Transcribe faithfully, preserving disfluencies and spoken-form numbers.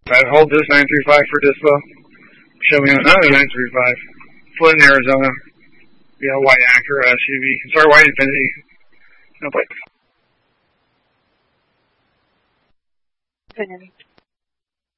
I'd hold this nine three five for dispo. Show me another nine three five. Flint, Arizona. Yeah, white Acura S U V. Sorry, white Infiniti. No place.